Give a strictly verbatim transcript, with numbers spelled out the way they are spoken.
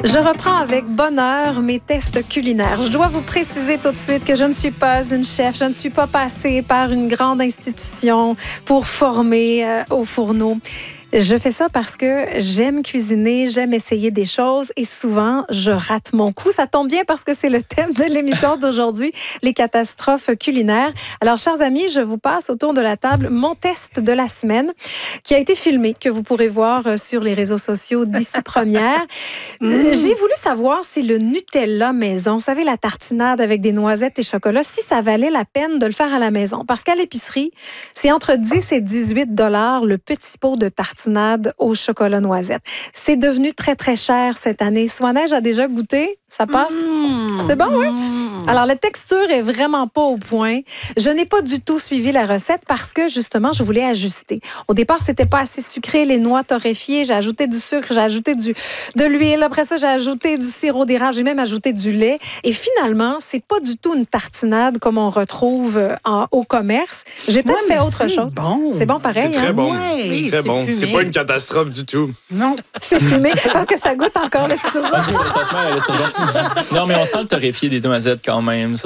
Je reprends avec bonheur mes tests culinaires. Je dois vous préciser tout de suite que je ne suis pas une chef. Je ne suis pas passée par une grande institution pour former euh, au fourneau. Je fais ça parce que j'aime cuisiner, j'aime essayer des choses et souvent, je rate mon coup. Ça tombe bien parce que c'est le thème de l'émission d'aujourd'hui, les catastrophes culinaires. Alors, chers amis, je vous passe autour de la table mon test de la semaine qui a été filmé, que vous pourrez voir sur les réseaux sociaux d'ici première. Mmh. J'ai voulu savoir si le Nutella maison, vous savez, la tartinade avec des noisettes et chocolat, si ça valait la peine de le faire à la maison. Parce qu'à l'épicerie, c'est entre dix et dix-huit dollars le petit pot de tartinade au chocolat noisette. C'est devenu très, très cher cette année. Swan-Neige a déjà goûté. Ça passe? Mmh. C'est bon, oui? Mmh. Alors, la texture est vraiment pas au point. Je n'ai pas du tout suivi la recette parce que, justement, je voulais ajuster. Au départ, c'était pas assez sucré, les noix torréfiées. J'ai ajouté du sucre, j'ai ajouté du, de l'huile. Après ça, j'ai ajouté du sirop d'érable. J'ai même ajouté du lait. Et finalement, c'est pas du tout une tartinade comme on retrouve en, au commerce. J'ai peut-être ouais, fait autre c'est chose. Bon. C'est bon pareil. C'est très hein? bon. Ouais. C'est très bon. C'est pas une catastrophe du tout. Non. C'est fumé parce que ça goûte encore le sirop. Ça, ça se met à la non, mais on sent le torréfié des noisettes quand même. Ça,